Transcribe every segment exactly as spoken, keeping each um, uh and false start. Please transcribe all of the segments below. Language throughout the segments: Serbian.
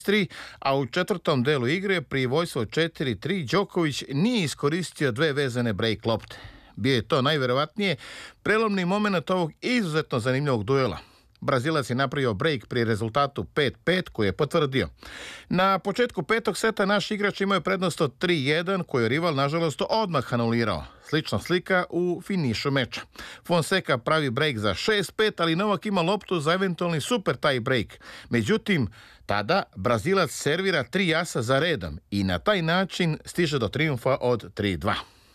tri, a u četvrtom delu igre pri vojstvu četiri tri Đoković nije iskoristio dve vezane break lopte. Bio je to najverovatnije prelomni moment ovog izuzetno zanimljivog duela. Brazilac je napravio break pri rezultatu pet pet koji je potvrdio. Na početku petog seta naš igrač imao je prednost od tri jedan koju je rival nažalost odmah anulirao. Slična slika u finišu meča. Fonseca pravi break za šest pet, ali Novak ima loptu za eventualni super taj break. Međutim, tada Brazilac servira tri asa za redom i na taj način stiže do trijumfa od tri dva.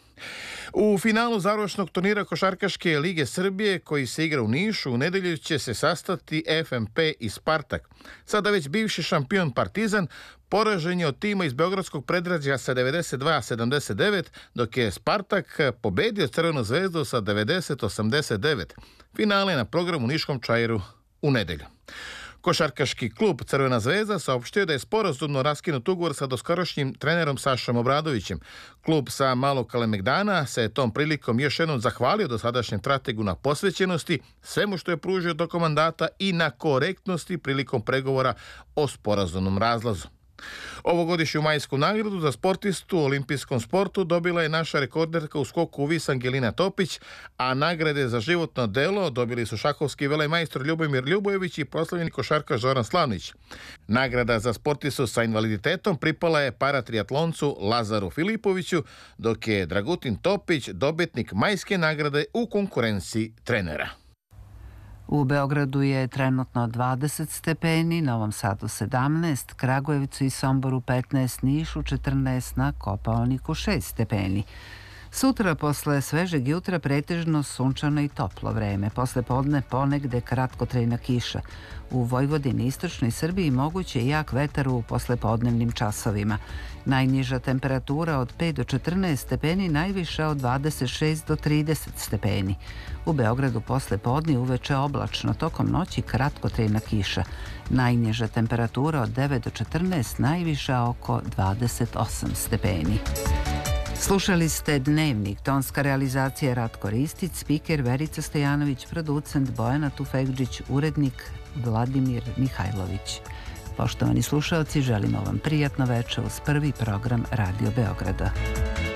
U finalu završnog turnira Košarkaške lige Srbije koji se igra u Nišu u nedelju će se sastati F M P i Spartak. Sada već bivši šampion Partizan poražen je od tima iz beogradskog predgrađa sa devedeset dva sedamdeset devet, dok je Spartak pobedio Crvenu zvezdu sa devedeset osamdeset devet. Finale na programu u Niškom Čairu u nedelju. Košarkaški klub Crvena zvezda saopštio da je sporazumno raskinut ugovor sa doskorašnjim trenerom Sašom Obradovićem. Klub sa Malog Kalemegdana se tom prilikom još jednom zahvalio dosadašnjem strategu na posvećenosti, svemu što je pružio tokom mandata i na korektnosti prilikom pregovora o sporazumnom razlazu. Ovogodišnju majsku nagradu za sportistu u olimpijskom sportu dobila je naša rekorderka u skoku u vis Angelina Topić, a nagrade za životno delo dobili su šahovski velemajstor Ljubomir Ljubojević i proslavljeni košarkaš Zoran Slavnić. Nagrada za sportistu sa invaliditetom pripala je paratriatloncu Lazaru Filipoviću, dok je Dragutin Topić dobitnik majske nagrade u konkurenciji trenera. U Beogradu je trenutno dvadeset stepeni, Novom Sadu sedamnaest, Kragujevcu i Somboru petnaest, Nišu četrnaest, na Kopaoniku šest stepeni. Sutra posle svežeg jutra pretežno sunčano i toplo vreme. Posle podne ponegde kratkotrajna kiša. U Vojvodini i istočnoj Srbiji moguće je jak vetar u poslepodnevnim časovima. Najniža temperatura od pet do četrnaest stepeni, najviša od dvadeset šest do trideset stepeni. U Beogradu posle podne uveče oblačno, tokom noći kratkotrajna kiša. Najniža temperatura od devet do četrnaest, najviša oko dvadeset osam stepeni. Slušali ste Dnevnik, tonska realizacija Ratko Ristić, spiker Verica Stojanović, producent Bojana Tufegđić, urednik Vladimir Mihajlović. Poštovani slušalci, želimo vam prijatno veče uz prvi program Radio Beograda.